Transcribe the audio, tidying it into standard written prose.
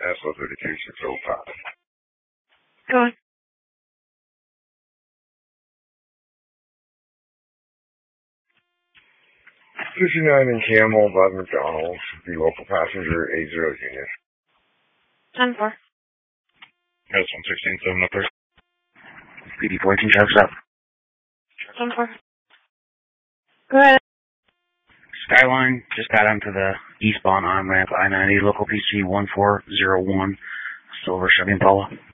SO 32605. Go on. 59 in Camel, Bob McDonald, the local passenger 80 unit. 10-4. That's 116.7 up there. PD 14, traffic's up. 10-4. Go ahead. Skyline just got onto the eastbound on-ramp I-90, local PC 1401, Silver Chevy Impala.